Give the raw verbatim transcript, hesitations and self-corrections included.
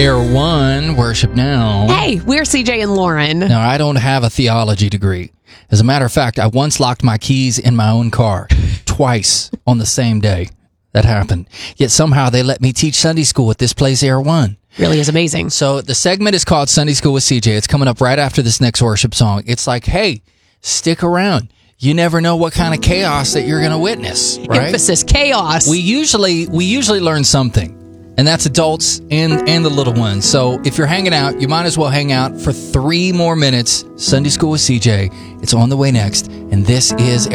Air One, worship now. Hey, we're C J and Lauren. Now, I don't have a theology degree. As a matter of fact, I once locked my keys in my own car twice on the same day. That happened. Yet somehow they let me teach Sunday school at this place, Air One. Really is amazing. So the segment is called Sunday School with C J. It's coming up right after this next worship song. It's like, hey, stick around. You never know what kind of chaos that you're going to witness, right? Emphasis, chaos. We usually we usually learn something, and that's adults and, and the little ones. So if you're hanging out, you might as well hang out for three more minutes. Sunday School with C J. It's on the way next, and this is